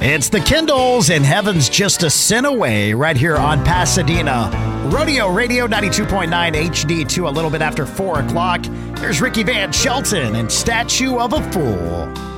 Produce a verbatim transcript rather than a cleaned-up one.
It's the Kindles, and heaven's just a sin away right here on Pasadena Rodeo Radio ninety-two point nine H D two, a little bit after four o'clock. Here's Ricky Van Shelton and Statue of a Fool.